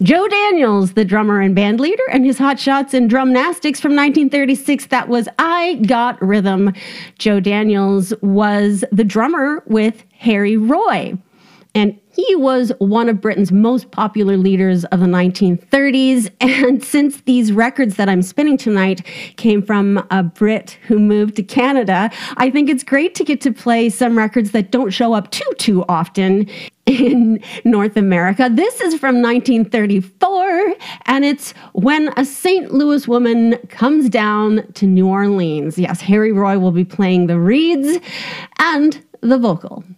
Joe Daniels, the drummer and band leader, and his Hot Shots and Drumnastics from 1936. That was I Got Rhythm. Joe Daniels was the drummer with Harry Roy, and he was one of Britain's most popular leaders of the 1930s. And since these records that I'm spinning tonight came from a Brit who moved to Canada, I think it's great to get to play some records that don't show up too often in North America. This is from 1934, and it's When a St. Louis Woman Comes Down to New Orleans. Yes, Harry Roy will be playing the reeds and the vocal.